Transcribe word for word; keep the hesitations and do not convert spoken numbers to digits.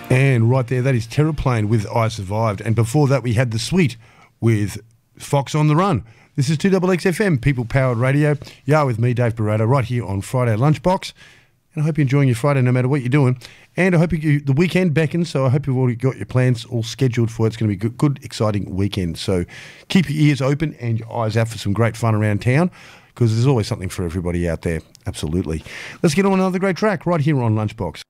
And right there, that is Terraplane with I Survived. And before that, we had The Sweet with Fox on the Run. This is two X X F M, people-powered radio. Yeah, with me, Dave Barrato, right here on Friday Lunchbox. And I hope you're enjoying your Friday no matter what you're doing. And I hope you, the weekend beckons, so I hope you've already got your plans all scheduled for it. It's going to be a good, good, exciting weekend. So keep your ears open and your eyes out for some great fun around town, because there's always something for everybody out there. Absolutely. Let's get on another great track right here on Lunchbox.